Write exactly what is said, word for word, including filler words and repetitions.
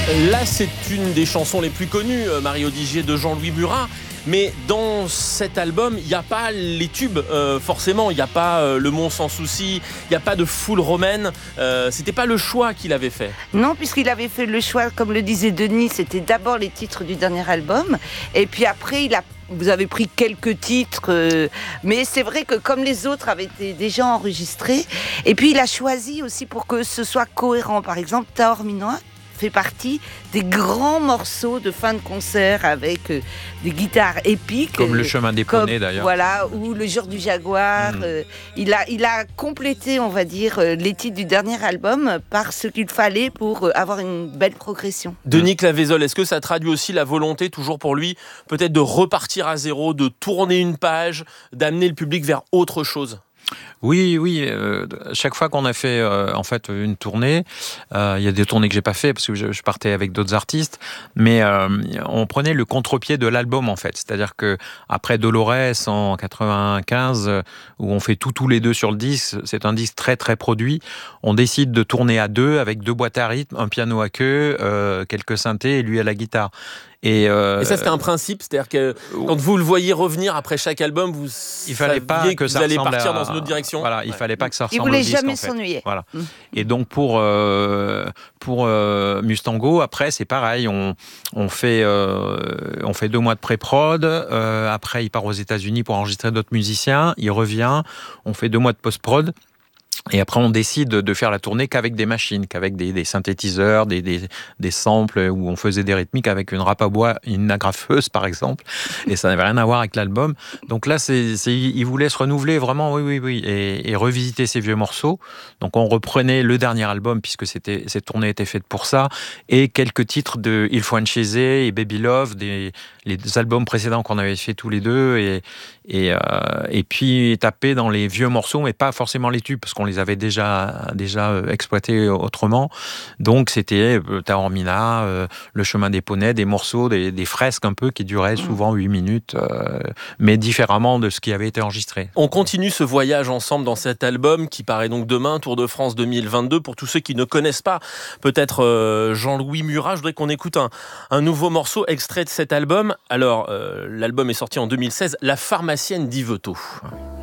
Là, c'est une des chansons les plus connues, Marie Odigier, de Jean-Louis Murat. Mais dans cet album, il n'y a pas les tubes, euh, forcément. Il n'y a pas euh, Le Monde sans souci, il n'y a pas de Foule romaine. Euh, c'était pas le choix qu'il avait fait. Non, puisqu'il avait fait le choix, comme le disait Denis, c'était d'abord les titres du dernier album. Et puis après, il a vous avez pris quelques titres, euh, mais c'est vrai que comme les autres avaient été déjà enregistrés, et puis il a choisi aussi pour que ce soit cohérent. Par exemple, Taorminois fait partie des grands morceaux de fin de concert avec euh, des guitares épiques. Comme Le Chemin des Poneys comme, d'ailleurs. Voilà, ou Le Jour du Jaguar. Mmh. Euh, il, a, il a complété, on va dire, euh, les titres du dernier album par ce qu'il fallait pour euh, avoir une belle progression. Denis Clavaizolle, est-ce que ça traduit aussi la volonté, toujours pour lui, peut-être de repartir à zéro, de tourner une page, d'amener le public vers autre chose ? Oui, oui. Euh, chaque fois qu'on a fait euh, en fait une tournée, euh, il y a des tournées que j'ai pas fait parce que je, je partais avec d'autres artistes, mais euh, on prenait le contre-pied de l'album en fait. C'est-à-dire que après Dolores en quatre-vingt-quinze, où on fait tout tous les deux sur le disque, c'est un disque très très produit. On décide de tourner à deux avec deux boîtes à rythme, un piano à queue, euh, quelques synthés et lui à la guitare. Et, euh, et ça, c'était un principe, c'est-à-dire que quand vous le voyez revenir après chaque album, vous il fallait pas que, que ça vous allez ressemble partir à... dans une autre direction. Voilà, il ouais. fallait pas que ça ressemble au disque. Il voulait jamais en fait. s'ennuyer. Voilà. Mmh. Et donc pour euh, pour euh, Mustango, après c'est pareil, on on fait euh, on fait deux mois de pré-prod. Euh, après, il part aux États-Unis pour enregistrer d'autres musiciens. Il revient, on fait deux mois de post-prod. Et après, on décide de faire la tournée qu'avec des machines, qu'avec des, des synthétiseurs, des, des, des samples où on faisait des rythmiques avec une râpe à bois, une agrafeuse par exemple. Et ça n'avait rien à voir avec l'album. Donc là, c'est, c'est, il voulait se renouveler vraiment, oui, oui, oui, et, et revisiter ses vieux morceaux. Donc on reprenait le dernier album puisque c'était, cette tournée était faite pour ça, et quelques titres de Il Francese et Baby Love, des, les deux albums précédents qu'on avait fait tous les deux, et, et, euh, et puis taper dans les vieux morceaux, mais pas forcément les tubes parce qu'on les avait déjà, déjà exploités autrement. Donc c'était euh, Taormina, euh, Le Chemin des Poneys, des morceaux, des, des fresques un peu qui duraient souvent huit minutes, euh, mais différemment de ce qui avait été enregistré. On continue ce voyage ensemble dans cet album qui paraît donc demain, Tour de France deux mille vingt-deux. Pour tous ceux qui ne connaissent pas peut-être euh, Jean-Louis Murat, je voudrais qu'on écoute un, un nouveau morceau extrait de cet album. Alors, euh, l'album est sorti en deux mille seize, La pharmacienne d'Yvetot.